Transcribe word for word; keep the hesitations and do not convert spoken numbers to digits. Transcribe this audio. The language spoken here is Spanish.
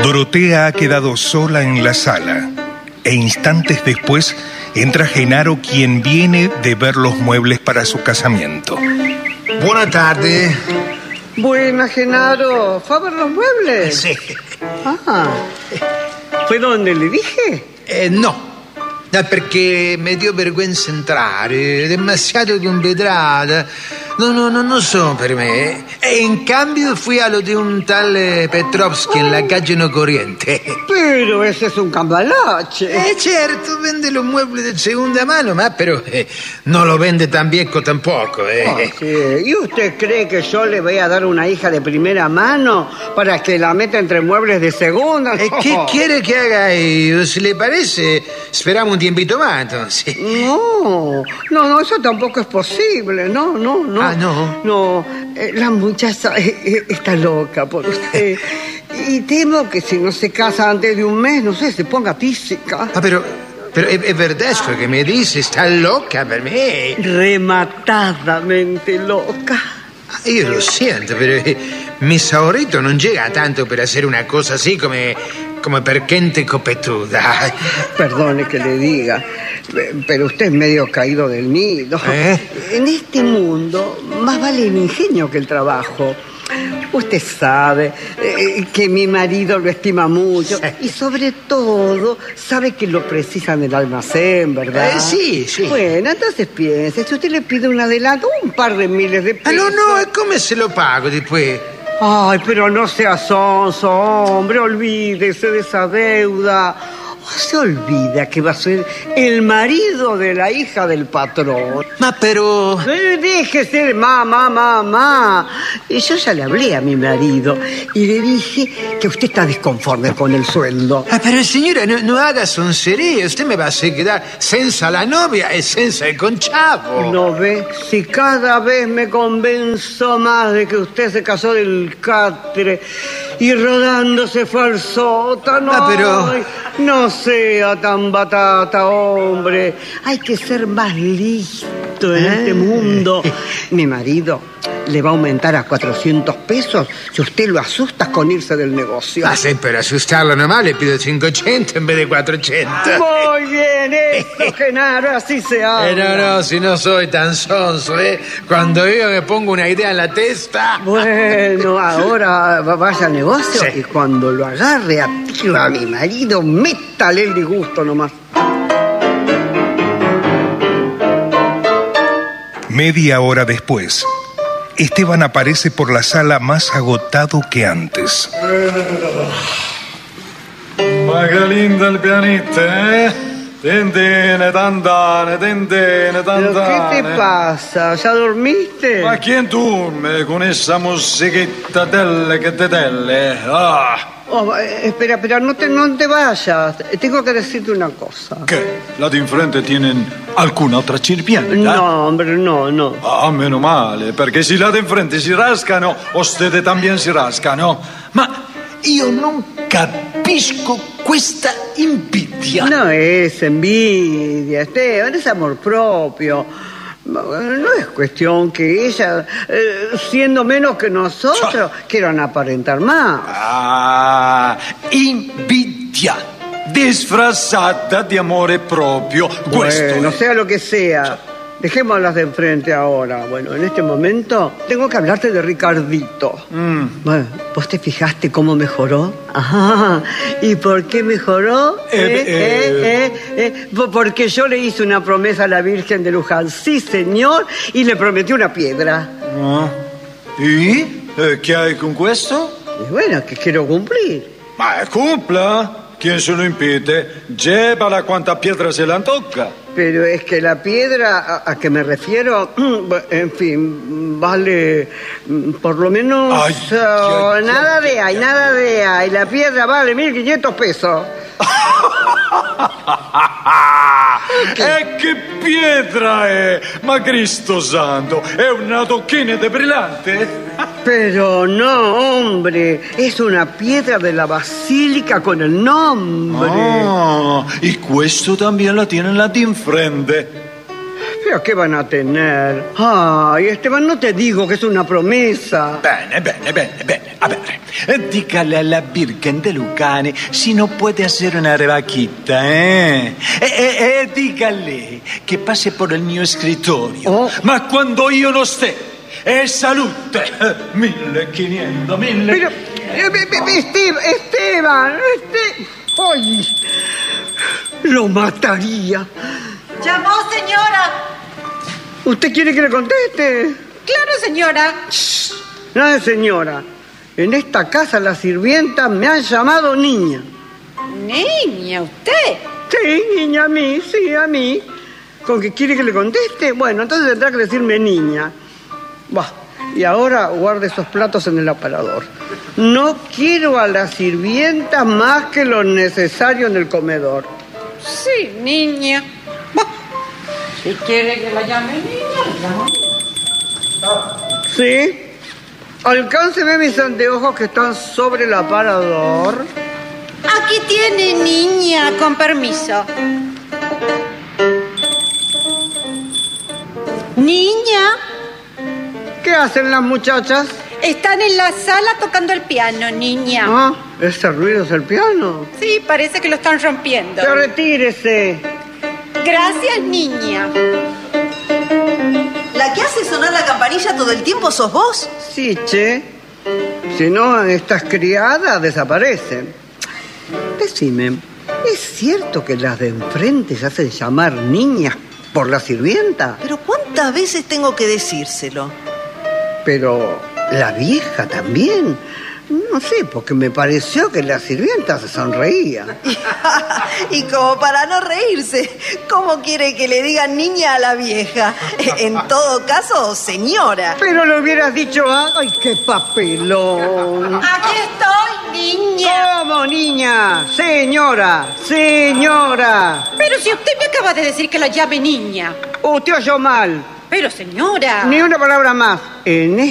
Dorotea ha quedado sola en la sala e instantes después entra Genaro, quien viene de ver los muebles para su casamiento. Buenas tardes. Buenas, Genaro. ¿Fue a ver los muebles? Sí. Ah, ¿fue donde le dije? Eh, no. No, perché mi dio vergogna entrare, demasiado convetrata. No, no, no, non sono per me. E in cambio fui a lo di un tal Petrovsky en la calle No Corriente. Pero ese es un cambalache. Eh, certo, vende los muebles de segunda mano, ma pero eh, no lo vende tan viejo tampoco. Eh. Oh, sí. ¿Y usted cree que yo le voy a dar una hija de primera mano para que la meta entre muebles de segunda? ¿Y no. qué quiere que haga yo? Si le parece, esperamos un tiempito más, entonces. No, no, no, eso tampoco es posible. No, no, no. Ah, ¿no? No, eh, la muchacha eh, eh, está loca por usted. Y temo que si no se casa antes de un mes, no sé, se ponga tísica. Ah, pero, pero es, es verdad esto que me dice, está loca per me. Rematadamente loca. Io lo siento, pero eh, mi saurito non llega tanto per hacer una cosa así come, come per gente copetuda. Perdone que le diga, pero usted es medio caído del nido. ¿Eh? En este mundo más vale el ingenio que el trabajo. Usted sabe eh, que mi marido lo estima mucho, sí. Y sobre todo sabe que lo precisa en el almacén, ¿verdad? Eh, sí, sí. Bueno, entonces piense, si usted le pide un adelanto, un par de miles de pesos. Ah, no, no, e come se lo pago después? Ay, pero no sea sonso, hombre, olvídese de esa deuda. Se olvida que va a ser el marido de la hija del patrón. Ma pero... Eh, déjese, mamá, mamá. Y yo ya le hablé a mi marido y le dije que usted está disconforme con el sueldo. Ah, pero señora, no, no haga soncería. Usted me va a hacer quedar senza la novia y senza el conchavo. ¿No ve? Si cada vez me convenzo más de que usted se casó del catre y rodando se fue al sótano. Ah, pero... Ay, no sea tan batata, hombre. Hay que ser más listo en este mundo. Mi marido le va a aumentar a cuatrocientos pesos si usted lo asusta con irse del negocio. Ah, sí, pero asustarlo nomás le pido cinquecento en vez de cuatrocientos. Muy bien, eso, Genaro, así se habla. Eh, no, no, si no soy tan sonso, ¿eh? Cuando yo me pongo una idea en la testa... Bueno, ahora vaya al negocio, sí. Y cuando lo agarre a tiro a mi marido, métale el disgusto nomás. Media hora después, Esteban aparece por la sala más agotado que antes. Ma che linda il pianista, eh? Tendene, tandane, tendene, tandane. ¿Qué te pasa? ¿Ya dormiste? Ma chi duerme con esa musiquita delle che te delle? Ah! Oh, eh, espera, espera, no te, no te vayas. Tengo que decirte una cosa. ¿Qué? ¿La de enfrente tienen alguna otra sirvienta? No, hombre, no, no. Ah, meno male, perché se la de enfrente si rascano, ustedes también si rascano. Ma io non capisco questa invidia. No es envidia, Esteban, es amor propio. No es cuestión que ella, eh, siendo menos que nosotros, quieran aparentar más. Ah, invidia disfrazata di amore proprio. Questo Bueno, è. sea lo que sea. Dejémoslas de enfrente ahora. Bueno, en este momento tengo que hablarte de Ricardito. Mm. Bueno, ¿vos te fijaste cómo mejoró? Ajá. ¿Y por qué mejoró? Eh, ¿Eh? eh. ¿Eh? ¿Eh? Porque yo le hice una promesa a la Virgen de Luján. Sí, señor. Y le prometí una piedra. Ah. E? Eh, che hai con questo? Y bueno, que quiero cumplir. Ma cumpla. ¿Quién se lo impide? Llévala cuanta piedra se la toca. Pero es que la piedra a, a que me refiero, en fin, vale por lo menos... Ay, uh, ay, nada ay, de ahí, ay, nada de ahí. La piedra vale mil quinientos pesos. E che pietra è? Ma Cristo santo, è una tocchina de brillante? Pero no, hombre, es una piedra de la basílica con el nombre. Ah, y questo también la tienen la de enfrente. ¿Pero qué van a tener? Ay, Esteban, no te digo que es una promesa. Bene, bene, bene, bene. A ver, eh, dígale a la Virgen de Lucane si no puede hacer una rebaquita, ¿eh? Eh, eh, eh, dígale que pase por el mio escritorio. Oh. Ma quando io non sté, e salute. millequinientos, mille... Pero, eh, eh, eh, Esteban, Esteban, este... ¡Ay! Lo mataría. ¿Llamó, señora? ¿Usted quiere que le conteste? Claro, señora. Nada de señora. En esta casa las sirvientas me han llamado niña. Niña, ¿usted? Sí, niña, a mí, sí, a mí. ¿Con qué quiere que le conteste? Bueno, entonces tendrá que decirme niña. Bah, y ahora guarde esos platos en el aparador. No quiero a las sirvientas más que lo necesario en el comedor. Sí, niña. Bah, si quiere que la llame niña, la llamo. Sí. Alcánceme mis anteojos que están sobre el aparador. Aquí tiene, niña, con permiso. Niña, ¿Qué hacen las muchachas? están en la sala tocando el piano, niña. Ah, ese ruido es el piano. Sí, parece que lo están rompiendo. Ya retírese. Gracias, niña. ¿La que hace sonar la campanilla todo el tiempo sos vos? Sí, che. Si no, estas criadas desaparecen. Decime, ¿es cierto que las de enfrente se hacen llamar niñas por la sirvienta? Pero ¿cuántas veces tengo que decírselo? Pero la vieja también. No sé, porque me pareció que la sirvienta se sonreía. Y como para no reírse, ¿cómo quiere que le digan niña a la vieja? En todo caso, señora. Pero le hubieras dicho, ¡ay, qué papelón! Aquí estoy, niña. ¿Cómo, niña? Señora, señora. Pero si usted me acaba de decir que la llame niña. Usted oyó mal. Pero, señora. Ni una palabra más. En